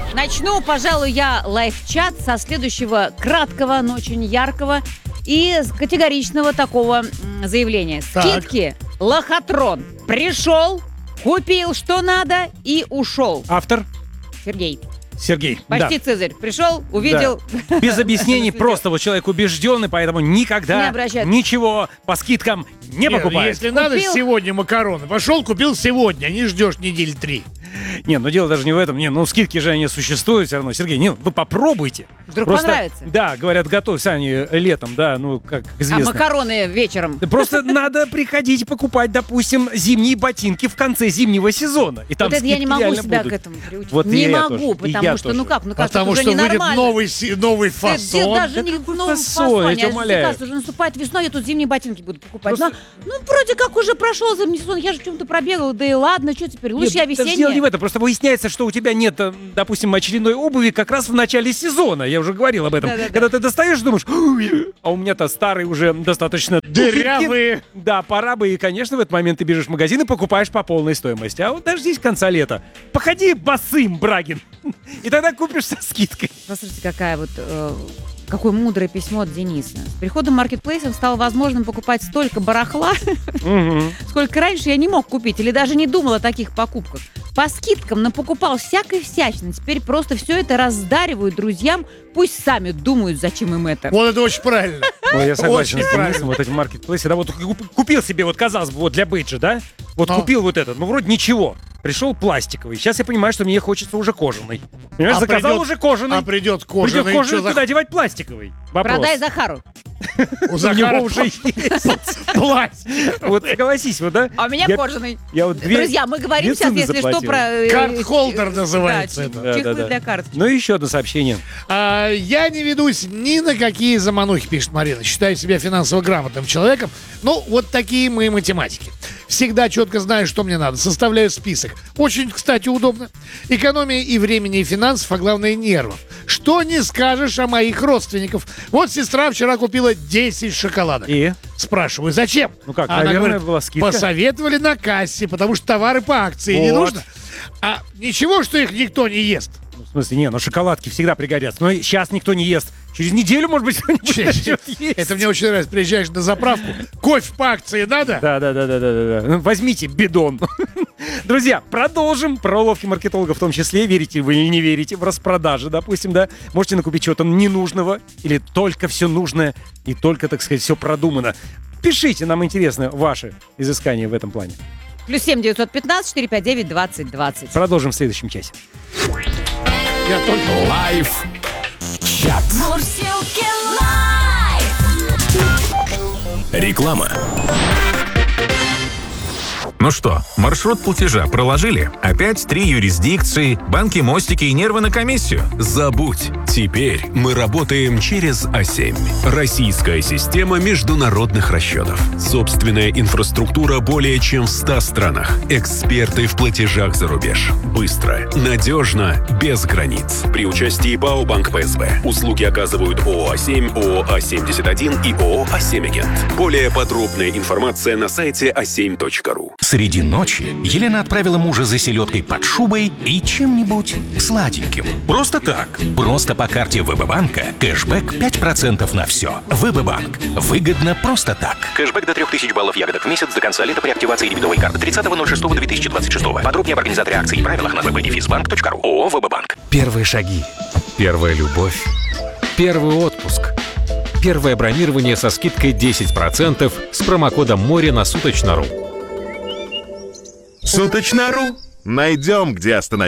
Начну, пожалуй, я лайфчат со следующего краткого, но очень яркого и категоричного такого заявления. Так. Скидки, лохотрон. Пришел, купил, что надо, и ушел. Автор Сергей. Сергей. Почти Да. Цезарь. Пришел, увидел. Без объяснений, просто вот человек убежденный, поэтому Не никогда обращает. ничего по скидкам не Нет, покупает. если надо Купил. сегодня макароны, пошел, купил сегодня, не ждешь недели 3. Не, ну дело даже не в этом. Не, ну скидки же они существуют все равно. Сергей, не, вы попробуйте. Вдруг Просто, понравится. Да, говорят, готовься они летом, да, ну, как А известно. макароны вечером. Да просто надо приходить и покупать, допустим, зимние ботинки в конце зимнего сезона. И там Вот это я не скидки могу реально себя будут. к этому приучить. Вот не и я могу, тоже. И потому я что, тоже. ну как, Потому это что уже выйдет ненормально. новый Ты фасон. даже не в новом фасон, фасоне, я тебя а умоляю. кажется, уже наступает весной, я тут зимние ботинки буду покупать. Просто- Ну, вроде как уже прошел зимний сезон, я же в чем-то пробегала, да и ладно, что теперь, лучше я Нет, даже дело не весенняя. в этом. Просто выясняется, что у тебя нет, допустим, очередной обуви как раз в начале сезона. Я уже говорил об этом. Да-да-да. Когда ты достаешь, думаешь, «Ой, а у меня-то старый уже достаточно Дырявые. Да, пора бы. И, конечно, в этот момент ты бежишь в магазин и покупаешь по полной стоимости. А вот дождись конца лета. Походи босым, Брагин. И тогда купишь со скидкой. Посмотрите, какое мудрое письмо от Дениса. С приходом маркетплейсов стало возможным покупать столько барахла, Мгм. сколько раньше я не мог купить или даже не думал о таких покупках. По скидкам напокупал всякой всячины. Теперь просто все это раздаривают друзьям. Пусть сами думают, зачем им это. Вот это очень правильно. Ой, я согласен Очень с Денисом, вот эти маркетплейсы. Да, вот купил себе, вот казалось бы, вот для бейджа, да? Вот Ну. купил вот этот, ну вроде ничего. Пришел пластиковый. Сейчас я понимаю, что мне хочется уже кожаный. Понимаешь, А заказал придет- уже кожаный. А придет Придет кожаный. кожаный, что за- куда девать пластиковый? Вопрос. Продай Захару. У У Захара него уже есть. пластик. Вот согласись, вот, да? А у меня Я- кожаный. Я вот Друзья, мы говорим две сейчас, цены если что, заплатил. про... Карт-холдер называется это. Да, Чехлы да, да. для карточек. Ну и еще одно сообщение. Я не ведусь ни на какие заманухи, пишет Марина. Считаю себя финансово грамотным человеком. Ну, вот такие мы математики. Всегда четко знаю, что мне надо. Составляю список. Очень, кстати, удобно. Экономия и времени, и финансов, а главное нервов. Что не скажешь о моих родственников. Вот сестра вчера купила 10 шоколадок. И? Спрашиваю, зачем? Ну как, Она наверное, говорит, была скидка. посоветовали на кассе, потому что товары по акции не Вот. нужно. А ничего, что их никто не ест. Ну, в смысле, не, ну шоколадки всегда пригодятся. Но сейчас никто не ест. Через неделю, может быть, кто-нибудь начнет есть. Это мне очень нравится. Приезжаешь на заправку, кофе по акции надо? Да. Ну, возьмите бидон. Друзья, продолжим про уловки маркетологов в том числе. Верите вы или не верите в распродажи, допустим, да? Можете накупить чего-то ненужного или только все нужное и только, так сказать, все продумано. Пишите, нам интересно ваши изыскания в этом плане. +7 915 459 2020. Продолжим в следующем часе. Я только... Лайф чат. Мурзилки лайф. Реклама. Ну что, маршрут платежа проложили? Опять 3 юрисдикции, банки, мостики и нервы на комиссию? Забудь. Теперь мы работаем через А7. Российская система международных расчетов. Собственная инфраструктура более чем в 100 странах. Эксперты в платежах за рубеж. Быстро, надежно, без границ. При участии БАО «Банк ПСБ». Услуги оказывают ООО «А7», ООО «А71» и ООО «А7-агент». Более подробная информация на сайте a7.ru. Среди ночи Елена отправила мужа за селедкой под шубой и чем-нибудь сладеньким. Просто так. Просто по карте ВБ-банка кэшбэк 5% на все. ВБ-банк. Выгодно просто так. Кэшбэк до 3000 баллов ягодок в месяц до конца лета при активации дебетовой карты 30.06.2026. Подробнее об организаторе акции и правилах на www.defizbank.ru. ООО «ВБ-банк». Первые шаги. Первая любовь. Первый отпуск. Первое бронирование со скидкой 10% с промокодом «Море» на Суточно.ру. Суточно.ру. Найдем, где остановиться.